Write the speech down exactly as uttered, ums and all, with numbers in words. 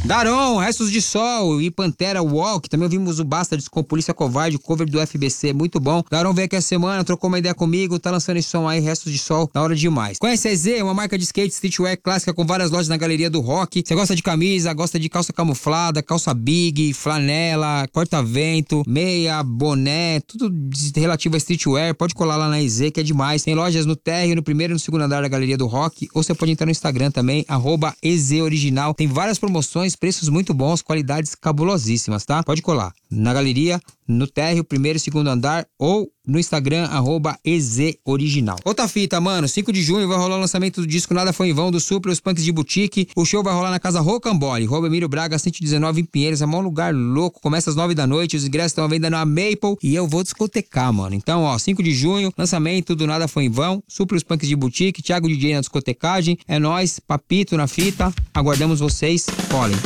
Daron, Restos de Sol e Pantera Walk. Também ouvimos o Bastards com Polícia Covarde, cover do F B C, muito bom. Daron veio aqui a semana, trocou uma ideia comigo, tá lançando esse som aí, Restos de Sol, da hora demais. Conhece a E Z, uma marca de skate streetwear clássica com várias lojas na Galeria do Rock. Você gosta de camisa, gosta de calça camuflada, calça big, flanela, corta-vento, meia, boné, tudo relativo a streetwear, pode colar lá na E Z, que é demais. Tem lojas no térreo, no primeiro e no segundo andar da Galeria do Rock, ou você pode entrar no Instagram também, arroba E Z Original. Tem várias promoções, preços muito bons, qualidades cabulosíssimas, tá? Pode colar na galeria, no térreo, primeiro e segundo andar, ou no Instagram, arroba E Z Original. Outra fita, mano, cinco de junho vai rolar o lançamento do disco Nada Foi em Vão, do Supra, os Punks de Boutique. O show vai rolar na Casa Rocambole, Rua Emílio Braga, cento e dezenove, em Pinheiros. É um lugar louco, começa às nove da noite, os ingressos estão à venda na Maple e eu vou discotecar, mano. Então, ó, cinco de junho, lançamento do Nada Foi em Vão, Supra, os Punks de Boutique, Thiago D J na discotecagem. É nóis, papito na fita, aguardamos vocês, colhem.